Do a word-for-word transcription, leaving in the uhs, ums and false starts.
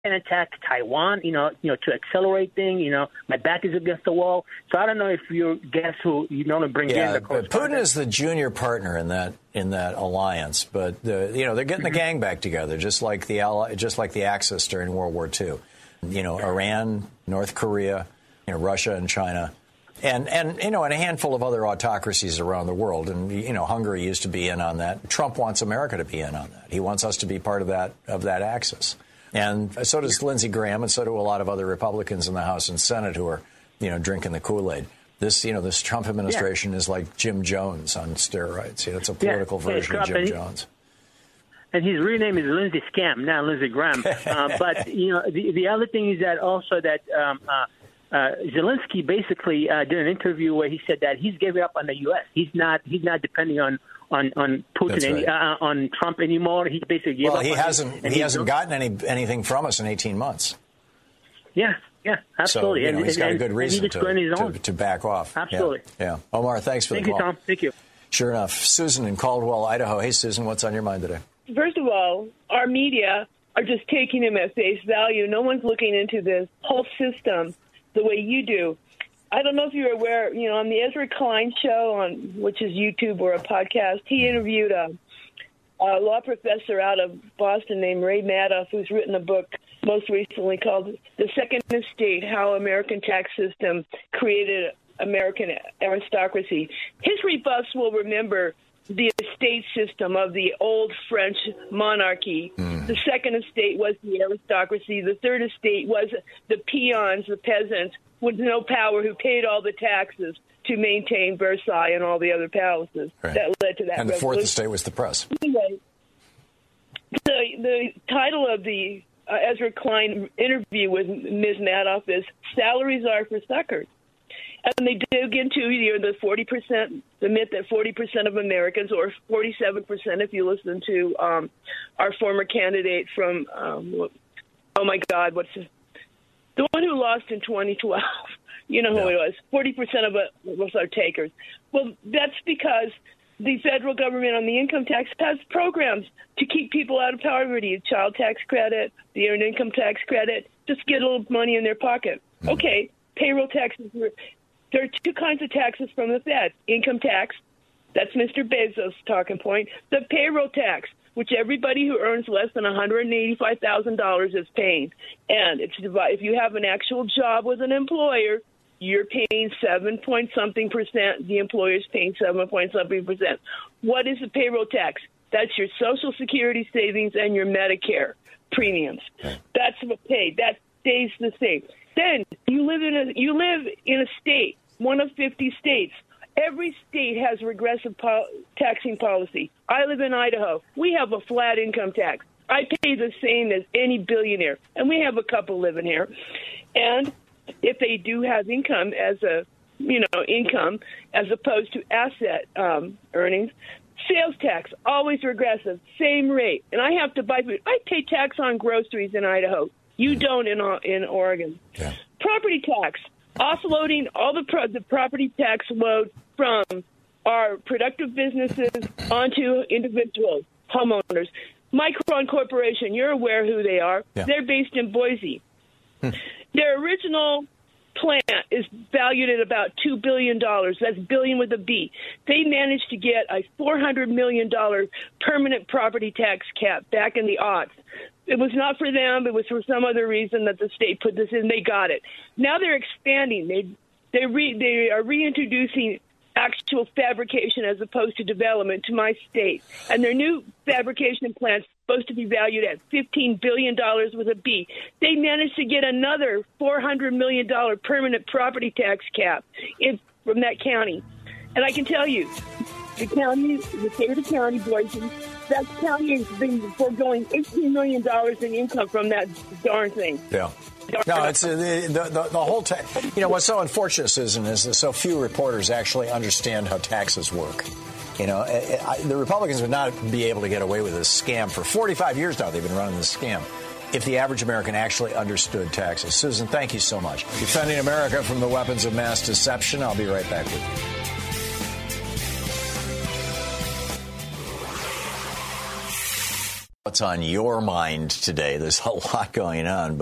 can attack Taiwan, you know, you know, to accelerate things. You know, my back is against the wall. So I don't know if you guess who you want to bring yeah, in. The but Putin is the junior partner in that in that alliance. But the, you know, they're getting the gang back together, just like the ally, just like the Axis during World War Two. You know, Iran, North Korea, you know, Russia and China. And, and you know, and a handful of other autocracies around the world. And, you know, Hungary used to be in on that. Trump wants America to be in on that. He wants us to be part of that of that axis. And so does Lindsey Graham, and so do a lot of other Republicans in the House and Senate who are, you know, drinking the Kool-Aid. This, you know, this Trump administration yeah. is like Jim Jones on steroids. You know, it's a political yeah. version of Jim Jones. And his real name is Lindsey Scam, not Lindsey Graham. uh, but, you know, the, the other thing is that also that um, uh, uh, Zelensky basically uh, did an interview where he said that he's giving up on the U S. He's not he's not depending on on, on Putin, any, right. uh, on Trump anymore. He basically gave well, up he on hasn't he hasn't gotten any anything from us in eighteen months. Yeah, yeah, absolutely. So, you know, and, he's and, got a good reason to, to, to back off. Absolutely. Yeah. yeah. Omar, thanks for Thank the call. Thank you, Tom. Thank you. Sure enough. Susan in Caldwell, Idaho. Hey, Susan, what's on your mind today? First of all, our media are just taking him at face value. No one's looking into this whole system the way you do. I don't know if you're aware, you know, on the Ezra Klein show, on which is YouTube or a podcast, he interviewed a, a law professor out of Boston named Ray Madoff, who's written a book most recently called The Second Estate, How American Tax System Created American Aristocracy. His rebuffs will remember the estate system of the old French monarchy. Mm. The second estate was the aristocracy. The third estate was the peons, the peasants, with no power, who paid all the taxes to maintain Versailles and all the other palaces. Right. That led to that. And the fourth estate was the press. Anyway, the, the title of the uh, Ezra Klein interview with Miz Madoff is Salaries Are for Suckers. And they dig into, you know, the forty percent, the myth that forty percent of Americans, or forty-seven percent if you listen to um, our former candidate from, um, oh, my God, what's his, the one who lost in twenty twelve. You know who yeah. it was. forty percent of us are takers. Well, that's because the federal government on the income tax has programs to keep people out of poverty, child tax credit, the earned income tax credit, just get a little money in their pocket. Mm-hmm. Okay, payroll taxes were... There are two kinds of taxes from the Fed. Income tax, that's Mister Bezos' talking point. The payroll tax, which everybody who earns less than one hundred eighty-five thousand dollars is paying. And it's if you have an actual job with an employer, you're paying seven point something percent. The employer's paying seven point something percent. What is the payroll tax? That's your Social Security savings and your Medicare premiums. That's what paid. That stays the same. Then you live in a you live in a state, one of fifty states. Every state has regressive po- taxing policy. I live in Idaho. We have a flat income tax. I pay the same as any billionaire, and we have a couple living here. And if they do have income as a you know income as opposed to asset um, earnings, sales tax always regressive, same rate. And I have to buy food. I pay tax on groceries in Idaho. You don't in in Oregon. Yeah. Property tax, offloading all the pro- the property tax load from our productive businesses onto individuals, homeowners. Micron Corporation, you're aware who they are. Yeah. They're based in Boise. Hmm. Their original plant is valued at about two billion dollars. That's billion with a B. They managed to get a four hundred million dollars permanent property tax cap back in the aughts. It was not for them. It was for some other reason that the state put this in. They got it. Now they're expanding. They they re, they are reintroducing actual fabrication as opposed to development to my state. And their new fabrication plant's supposed to be valued at fifteen billion dollars with a B. They managed to get another four hundred million dollars permanent property tax cap in, from that county. And I can tell you, the county, the state of the county, Boise, that county has been foregoing eighteen million dollars in income from that darn thing. Yeah. No, it's uh, the, the, the, the whole ta- you know, what's so unfortunate, Susan, is that so few reporters actually understand how taxes work. You know, I, I, the Republicans would not be able to get away with this scam for forty-five years now. They've been running this scam if the average American actually understood taxes. Susan, thank you so much. Defending America from the weapons of mass deception. I'll be right back with you. what's on your mind today. There's a lot going on.